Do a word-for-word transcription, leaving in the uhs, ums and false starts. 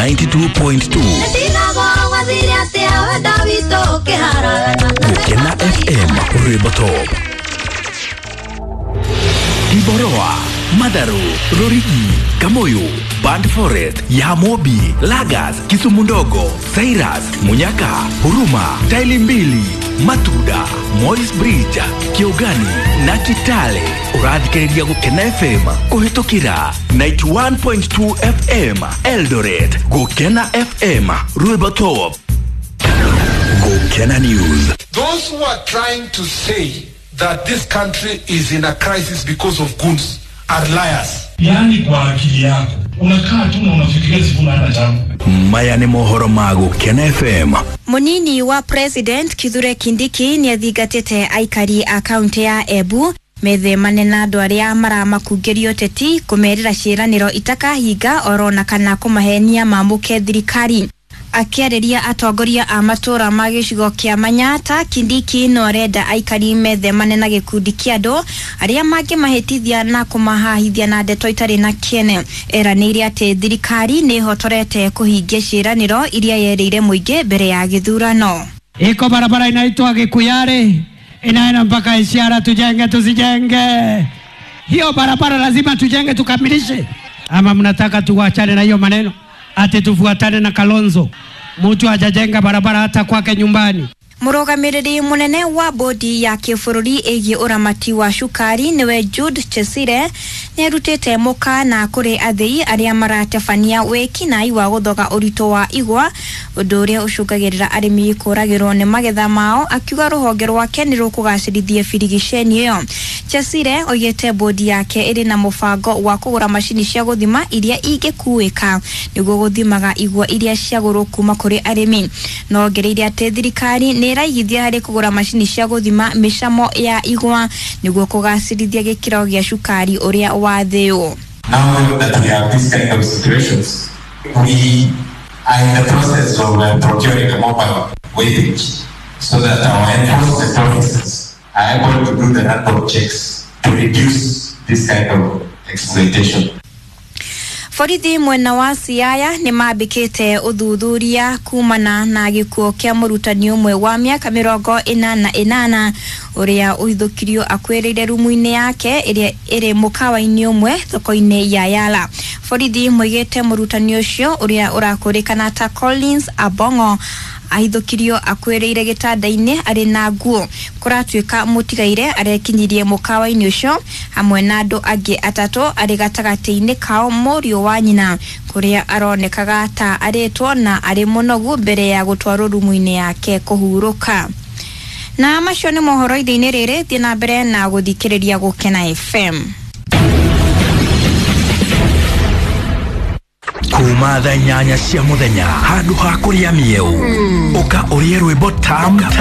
ninety-two point two Gukena F M Rwibotop Iboroa, Madaru, Rorigi, Kamoyo, Band Forest, Yamobi, Lagas, Kisumundogo, Sairas, Munyaka, Huruma, Tailimbili, Matuda, Morris Bridge, Kiogani, Nakitale, Uradikeria Gukena F M, Kohitokira, ninety-one point two F M, Eldoret, Gukena F M, Rwibotop, Gukena News. Those who are trying to say that this country is in a crisis because of goons are liars. Yani kwa akili yako unakaa tu na unafikiria sifuna hata jambo. Maya ni mohoro magu Gukena F M. Munini wa President Kithure Kindiki ni athigatete aikari akaunti ya Ebu methe manena dwaria marama kugerio teti kumerira ciraniro itakahinga orona kana kumahenia mamuke thirikari. Akiareria atongoria a matura ma gicigo kia Manyata, Kindiki no arenda aikari methe manena gikundi kia andu aria mangimahitithia na kumahahithia na ndeto itari na kiene. Eranire ati thirikari ni hotorete kuhingia ciraniro iria yereire muingi mbere ya githurano. Iko barabara inaitwa Gikuyare inaenda mpaka Isiara, tujenge tusijenge. Hiyo barabara lazima tujenge tukamilishe. Ama mnataka tuwachane na hiyo maneno ati tufuatane na Kalonzo, mtu hajajenga barabara hata kwake nyumbani. Murugamiriri munene wa bodi ya kifururi egi uramati wa shukari niwe Jude Chesire nerutete muka na kuri athei aria maratefania weki na iwa guthoga urito wa igwa uduria ushugagirira arimi kuragirwo ni magetha mao, akiuga ruhonge rwake ni rukugacirithie firigisheni iyo. Chesire oyete bodi yake iri na mubango wa kugura mashini cia guthima iria ingekuika niguo guthimaga igwa iria ciagurwo kuma kuri arimi. No ngereire ati thirikari ni raigithia hari kugura mashini cia guthima micamo ya igwa niguo kugacirithia gikiro gia shukari uria watheo. Now that we have this kind of situations, we are in the process of uh, procuring a mobile weightage so that our enforcement officers are able to do the random checks to reduce this kind of exploitation. Borithi mwena wa Siaya ni mabikite uthuthuria kumana na gikuo kia murutani umwe wa miaka mirongo ina na inana uria uhithukirio akwirire rumu-ini yake iria iri mukawa-ini umwe thoko-ini ya Yala. Borithi moigite murutani ucio uria urakurikana ta Collins Abongo ahithukirio akwirire gitanda-ini ari na nguo. Kuratuika mutigaire arekinyirie mukawa-ini ucio hamwe na andu angi atatu ari gatagati-ini kao murio wa nyina kuria aronekaga ta aretwo na ari munogu mbere ya gutwarwo rumu-ini yake kuhuruka. Na macio ni mohoro ithini riri thina mbere na guthikiriria Gukena F M. Kuma tha nyanya cia muthenya handu ha kuria mieu uka urie rwimbo tam